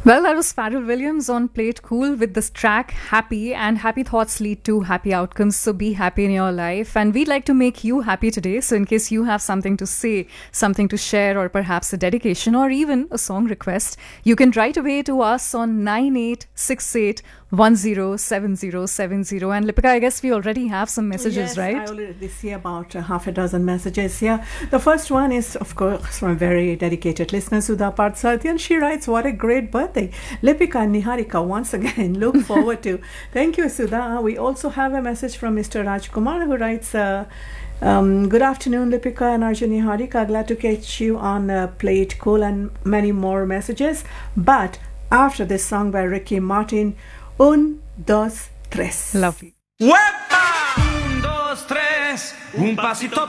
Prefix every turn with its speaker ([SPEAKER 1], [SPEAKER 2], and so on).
[SPEAKER 1] Well, that was Pharrell Williams on Play It Cool with this track Happy, and happy thoughts lead to happy outcomes. So be happy in your life. And we'd like to make you happy today. So in case you have something to say, something to share, or perhaps a dedication or even a song request, you can write away to us on 9868107070. And Lipika, I guess we already have some messages,
[SPEAKER 2] yes,
[SPEAKER 1] right?
[SPEAKER 2] I already see about half a dozen messages here. The first one is, of course, from a very dedicated listener, Sudha Partsarthi, and she writes, what a great birthday. Lipika and Niharika, once again, look forward to. Thank you, Sudha. We also have a message from Mr. Rajkumar who writes, good afternoon, Lipika and Arjun Niharika. Glad to catch you on Play It Cool, and many more messages. But after this song by Ricky Martin, Un, dos, tres.
[SPEAKER 1] Lovely.
[SPEAKER 3] ¡Huepa! Un, dos, tres, un pasito